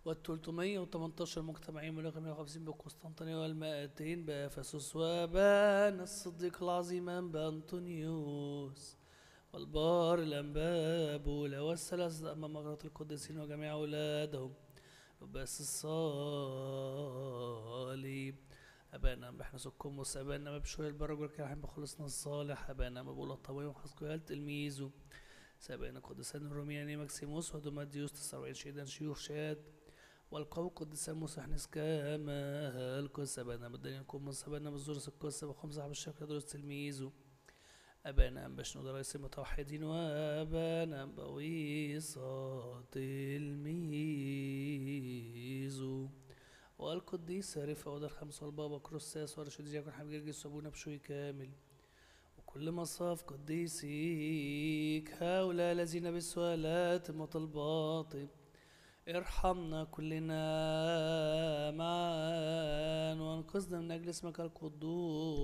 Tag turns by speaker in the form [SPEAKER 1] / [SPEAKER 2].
[SPEAKER 1] وال318 مجتمعين ملك 150 بقسطنطينية وال200 بأفسس وأبانا الصديق العظيم أنبا أنطونيوس والبار الأنبا بولا والثلاثة أمام مجرة القديسين وجميع أولادهم وباس الصليب أبانا بحنا كوموس أبانا بشوي البرج والكرحين بخلصنا الصالح أبانا بقول الطويل وحسكويال تلميذه سابقنا قدسان الرومياني ماكسيموس ودوماديوس 49 شهيدا شيوخ شاد والقوم قدسان مسحنس كما القدس أبانا بدنا نكون سبانا بالزورس القدس بخمسة عبد الشكل دروس تلميذه أبانا بشنود رئيس المتوحدين وأبانا بويصة تلميذه والقديس رفا ودر خمس والبابا كروساس ورشيد يكون حبيب جرجس وابونا بشوي كامل وكل مصاف قديسيك هؤلاء الذين بالسؤالات المطلبات ارحمنا كلنا معا وانقذنا من أجل اسمك القدوس